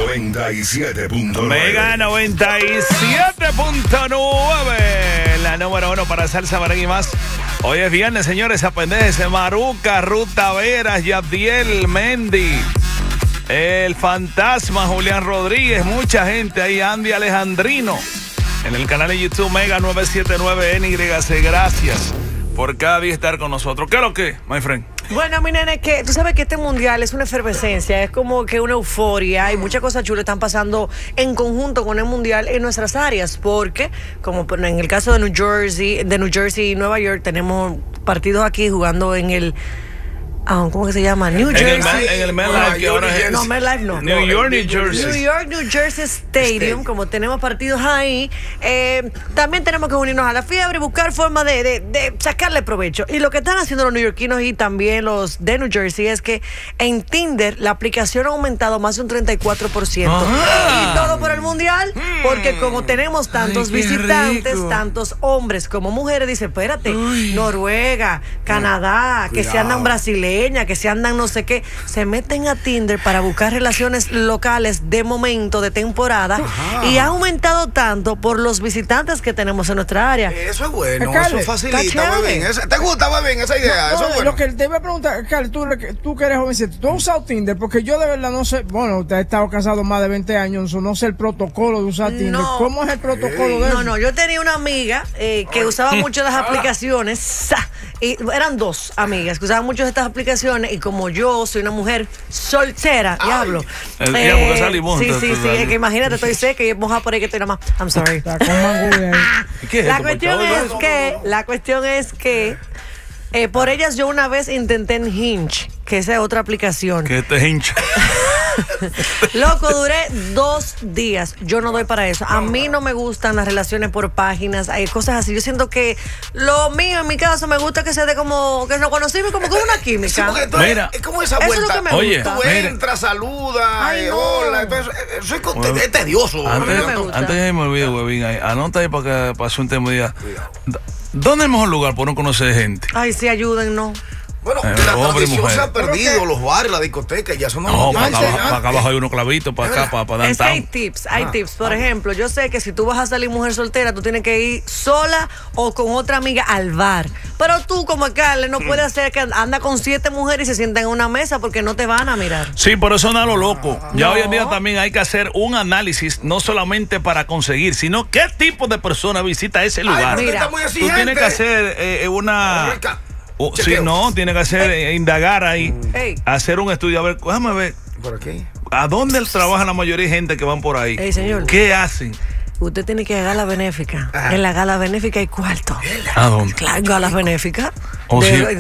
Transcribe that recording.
97.9. Mega 97.9. La número 1 para salsa, merengue y más. Hoy es viernes, señores. Apendéjense. Maruca, Ruth Taveras, Yabdiel, Mendy, el Fantasma, Julián Rodríguez. Mucha gente ahí. Andy Alejandrino. En el canal de YouTube Mega 979 NYC. Gracias por cada día estar con nosotros. ¿Qué es lo que, my friend? Bueno, mi nene, que tú sabes que este mundial es una efervescencia, es como que una euforia y muchas cosas chulas están pasando en conjunto con el mundial en nuestras áreas, porque como en el caso de New Jersey y Nueva York, tenemos partidos aquí jugando en el... ¿cómo que se llama? New Jersey. En el MetLife, que ahora es... No, MetLife no. New York, New Jersey. New York, New Jersey Stadium, como tenemos partidos ahí, también tenemos que unirnos a la fiebre y buscar formas de sacarle provecho. Y lo que están haciendo los neoyorquinos y también los de New Jersey es que en Tinder la aplicación ha aumentado más de un 34%. Y todo por el mundial, porque como tenemos tantos visitantes, tantos hombres como mujeres, dice, espérate, Noruega, Canadá, que se andan brasileños, que se andan no sé qué, se meten a Tinder para buscar relaciones locales de momento, de temporada. Y ha aumentado tanto por los visitantes que tenemos en nuestra área. Eso es bueno, eso facilita, bebé. ¿Te gusta, bebé, esa idea? Eso es bueno. Lo que te iba a preguntar, Carl, tú que eres jovencito, ¿tú has usado Tinder? Porque yo de verdad no sé, bueno, te has estado casado más de 20 años, no sé el protocolo de usar Tinder. No. ¿Cómo es el protocolo de eso? No, yo tenía una amiga que usaba mucho las aplicaciones, y eran dos amigas que usaban mucho estas aplicaciones, y como yo soy una mujer soltera, diablo. Porque salimos. Sí, es que imagínate, estoy seca y mojada por ahí que estoy nada más. I'm sorry. Está con mangulla ahí. ¿Qué es La esto? cuestión es que por ellas yo una vez intenté en Hinge, que esa es otra aplicación. Que te hincha. Loco, duré 2 días. Yo no doy para eso. A mí no me gustan las relaciones por páginas, hay cosas así. Yo siento que lo mío, en mi caso, me gusta que se dé como que nos conocimos como con una química. Sí, mira, es como esa eso vuelta. es lo que me gusta. Tú entras, saludas, Ay, no. hola. Entonces, eso es tedioso. Antes de me olvide, huevín, anota ahí para que pase un tema día. ¿Dónde es el mejor lugar para no conocer gente? Ay, sí, ayúdennos. Bueno, la tradición se ha perdido, los bares, la discoteca, ya son No, para acá abajo hay unos clavitos, para acá, para Es que hay tips. Por ejemplo, yo sé que si tú vas a salir mujer soltera, tú tienes que ir sola o con otra amiga al bar. Pero tú, como Carle, no puedes hacer que anda con 7 mujeres y se sientan en una mesa porque no te van a mirar. Sí, por eso no lo loco. Ya hoy en día también hay que hacer un análisis, no solamente para conseguir, sino qué tipo de persona visita ese lugar. Mira, tú tienes que hacer una... sí, no, tiene que hacer, indagar ahí, hacer un estudio. A ver, déjame ver. ¿Por aquí? ¿A dónde trabaja la mayoría de gente que van por ahí? Señor. ¿Qué hacen? Usted tiene que ir a gala benéfica. En la gala benéfica hay cuarto. ¿A dónde? Claro, galas benéficas. Sí.